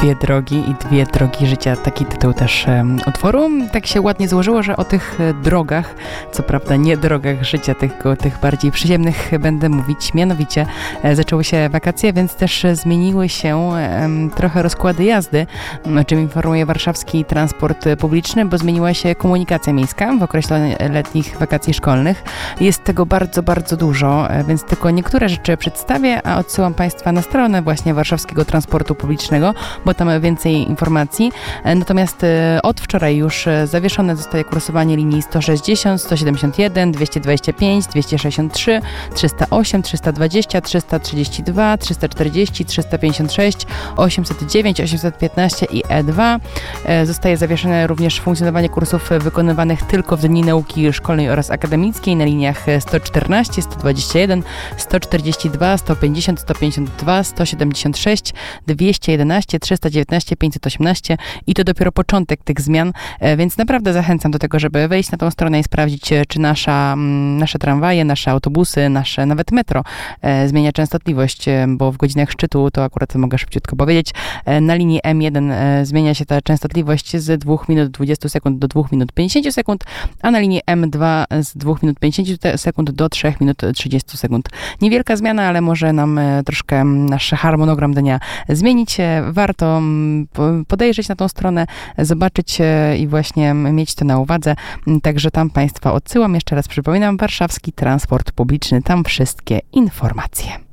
Dwie drogi i dwie drogi życia. Taki tytuł też utworu. Tak się ładnie złożyło, że o tych drogach, co prawda nie drogach życia, tylko tych bardziej przyziemnych będę mówić. Mianowicie zaczęły się wakacje, więc też zmieniły się trochę rozkłady jazdy, o czym informuje warszawski transport publiczny, bo zmieniła się komunikacja miejska w okresie letnich wakacji szkolnych. Jest tego bardzo, bardzo dużo, więc tylko niektóre rzeczy przedstawię, a odsyłam Państwa na stronę właśnie warszawskiego transportu publicznego, bo tam więcej informacji. Natomiast od wczoraj już zawieszone zostaje kursowanie linii 160, 171, 225, 263, 308, 320, 332, 340, 356, 809, 815 i E2. Zostaje zawieszone również funkcjonowanie kursów wykonywanych tylko w dni nauki szkolnej oraz akademickiej na liniach 114, 121, 142, 150, 152, 176, 211, 319, 518 i to dopiero początek tych zmian, więc naprawdę zachęcam do tego, żeby wejść na tą stronę i sprawdzić, czy nasze tramwaje, nasze autobusy, nasze nawet metro zmienia częstotliwość, bo w godzinach szczytu, to akurat mogę szybciutko powiedzieć, na linii M1 zmienia się ta częstotliwość z 2 minut 20 sekund do 2 minut 50 sekund, a na linii M2 z 2 minut 50 sekund do 3 minut 30 sekund. Niewielka zmiana, ale może nam troszkę nasz harmonogram dnia zmienić. Warto podejrzeć na tą stronę, zobaczyć i właśnie mieć to na uwadze. Także tam Państwa odsyłam. Jeszcze raz przypominam, warszawski transport publiczny, tam wszystkie informacje.